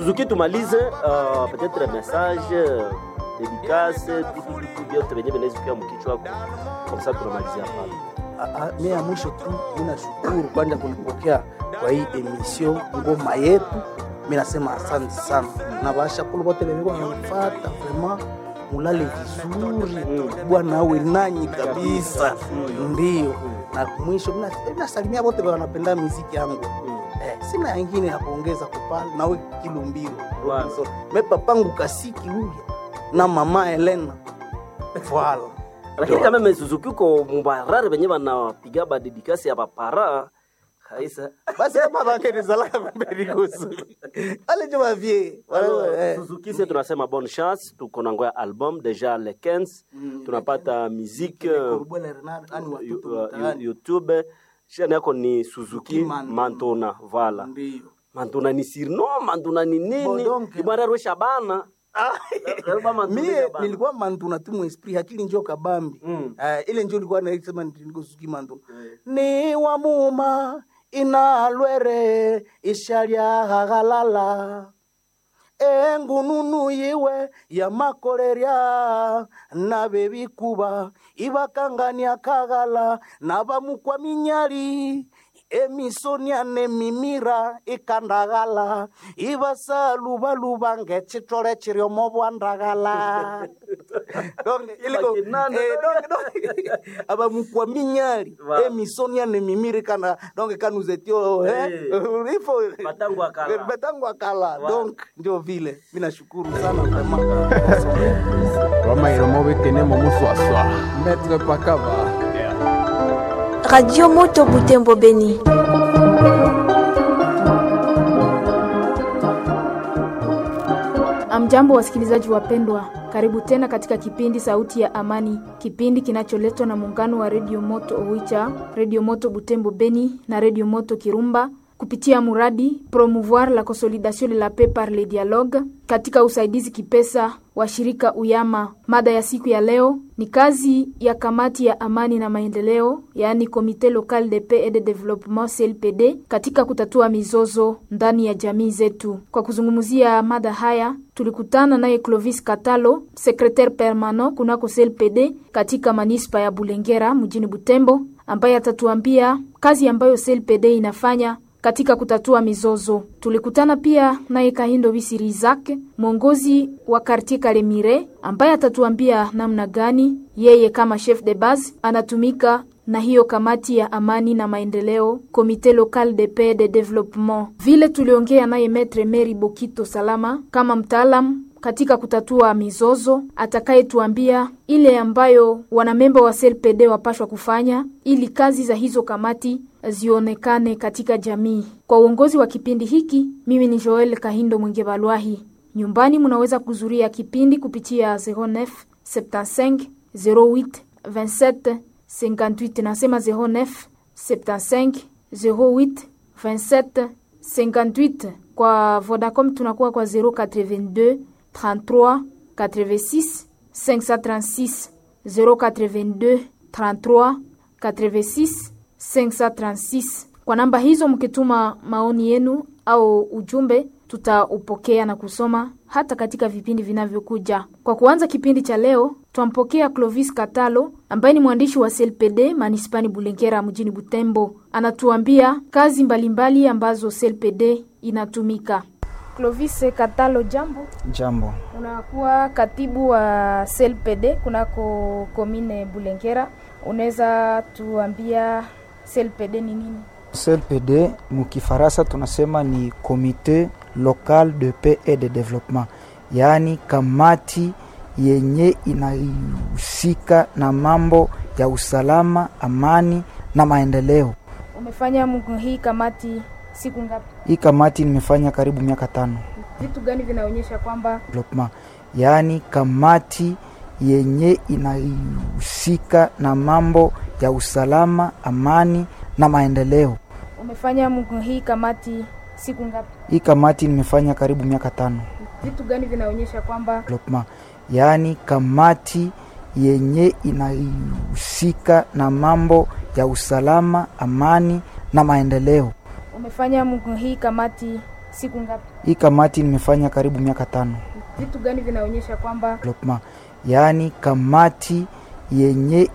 Suzuki tumalize peut-être un message dédicace vitu vyote venye vinaweza mkichwa wako kwa sababu tunamalizia hapa. Mimi ya mwisho tu ninashukuru kwanza kunipokea kwa hii emission ngoma yetu. Mimi nasema asante sana na basha kule wote wengi wanafuata vraiment mulale vizuri bwana awe nanyi kabisa. Ndio na mwisho nasalimia wote wanapenda muziki yangu. Sina nyingine ya kuongeza kupale na wewe Kilumbiro. Mepa pangu kasiki huyu na mama Helena. Voilà. Lakini kama Suzuki uko mubarare benye banapiga ba dedikasi ya papara kaisa. Basi kama bakeni zalaka mbele kusu. Ale joma vie. Suzuki sisi tunasema bonne chance, tuko na ngoya album déjà le 15. Tunapata musique YouTube. Chana yako ni Suzuki Mantona, voilà. Ndio. Mantona ni surnom, Mantona ni nini? Ibara rosha bana. Mimi nilikuwa Mantona tu mwesprit akili njoo kabambi. Ile njoo nilikuwa naisema nilikuwa Suzuki Mantona. Ni wa muma inalwere ishalia hagalala. Engununu yiwe ya makoreria na bebi kuba ibakangania kagala na bamukwa minyari emisonia ne mimira ikandagala ibasalu balubange chitole chirio mobwandagala donc iliko aba mukwa minyari emisonia ne mimira kana donc nous étions il faut batangu akala donc ndio vile mimi nashukuru sana vraiment Roma iromobe kenemo muswaswa Maître Pakava Radio Moto Butembo Beni. Amjambo wasikilizaji wapendwa, karibu tena katika kipindi Sauti ya Amani, kipindi kinacholetwa na muungano wa Radio Moto Oicha, Radio Moto Butembo Beni na Radio Moto Kirumba kupitia muradi promouvoir la consolidation de la paix par le dialogue katika usaidizi kipesa wa shirika Uyama. Mada ya siku ya leo ni kazi ya kamati ya amani na maendeleo, yaani Comité Local de Paix et de Développement CLPD katika kutatua mizozo ndani ya jamii zetu. Kwa kuzungumzia mada haya tulikutana naye Clovis Katalo, secrétaire permanent kunako CLPD katika manispa ya Bulengera mjini Butembo, ambaye atatuambia kazi ambayo CLPD inafanya katika kutatua mizozo. Tulikutana pia naye Kahindo Bisirizak, mwongozi wa quartier Kalemire, ambaye atatuambia namna gani yeye kama chef de base anatumika na hiyo kamati ya amani na maendeleo, Comité Local de Paix et de Développement. Vile tuliongea naye Maître Mary Bokito Salama kama mtaalamu katika kutatua mizozo, atakayetuambia ile ambayo wanamemba wa CLPD wapashwa kufanya ili kazi za hizo kamati zionekane katika jamii. Kwa uongozi wa kipindi hiki, mimi ni Joel Kahindo Mwengebalwahi. Nyumbani munaweza kuzuria kipindi kupitia 09 75 08 27 58. Nasema 09 75 08 27 58. Kwa Vodacom tunakuwa kwa 082 33 86 536 082 33 86 536. Kwa namba hizo mkituma maoni yenu au ujumbe tutaupokea na kusoma hata katika vipindi vinavyokuja. Kwa kuanza kipindi cha leo, twampokea Clovis Katalo ambaye ni mwandishi wa CLPD Manispani Bulengera mjini Butembo. Anatuambia kazi mbalimbali ambazo CLPD inatumika. Clovis Katalo, jambo. Jambo. Unakuwa katibu wa CLPD kunako komine Bulengera. Unaweza tuambia CLPD ni nini? CLPD mukifarasa tunasema ni Comité Local de Paix et de Développement, yaani kamati yenye inahusika na mambo ya usalama, amani na maendeleo. Umefanya hii kamati siku ngapi? Hii kamati nimefanya karibu miaka 5. Vitu gani vinaonyesha kwamba development, yaani kamati yenye inahusika na mambo ya usalama, amani na maendeleo. Umefanya hii kamati siku ngapi? Hii kamati nimefanya karibu miaka 5. Vitu gani vinaonyesha kwamba development, yaani kamati yenye inahusika na mambo ya usalama, amani na maendeleo. Umefanya hii kamati siku ngapi? Hii kamati nimefanya karibu miaka 5. Vitu gani vinaonyesha kwamba development, yaani kamati yenye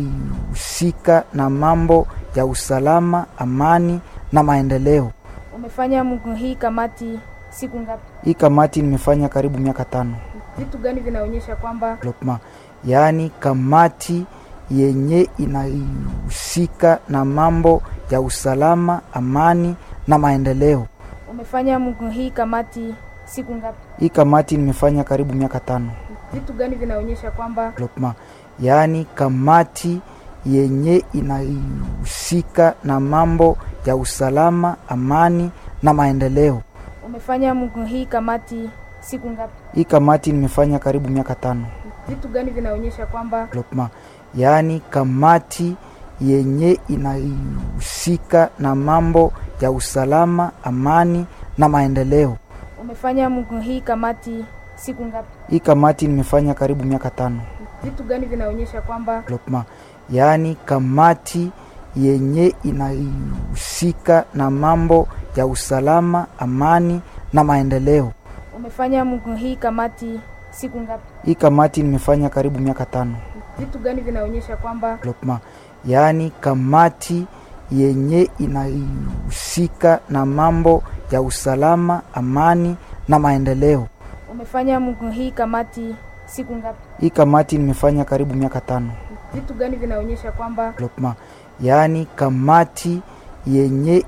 inahusika na mambo ya usalama, amani na maendeleo. Umefanya hii kamati siku ngapi? Hii kamati nimefanya karibu miaka 5. Vitu gani vinaonyesha kwamba development, yaani kamati yenye inahusika na mambo ya usalama, amani na maendeleo. Umefanya hii kamati siku ngapi? Hii kamati nimefanya karibu miaka 5. Vitu gani vinaonyesha kwamba development, yaani kamati yenye inahusika na mambo ya usalama, amani na maendeleo. Umefanya hii kamati siku ngapi? Hii kamati nimefanya karibu miaka 5. Vitu gani vinaonyesha kwamba development, yaani kamati yenye inahusika na mambo ya usalama, amani na maendeleo. Umefanya hii kamati siku ngapi? Hii kamati nimefanya karibu miaka 5. Vitu gani vinaonyesha kwamba development, yaani kamati yenye inahusika na mambo ya usalama, amani na maendeleo. Umefanya hii kamati siku ngapi? Hii kamati nimefanya karibu miaka 5. Vitu gani vinaonyesha kwamba development, yaani kamati yenye inahusika na mambo ya usalama, amani na maendeleo. Umefanya hii kamati siku ngapi? Hii kamati nimefanya karibu miaka 5. Vitu gani vinaonyesha kwamba development, yaani kamati yenye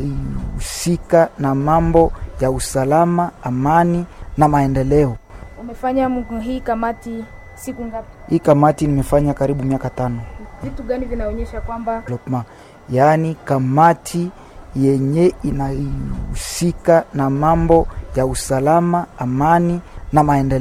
inahusika na mambo ya usalama, amani na maendeleo. Umefanya hii kamati siku ngapi? Hii kamati nimefanya karibu miaka 5. Vitu gani vinaonyesha kwamba development, yaani kamati yenye inahusika na mambo ya usalama, amani na maendeleo.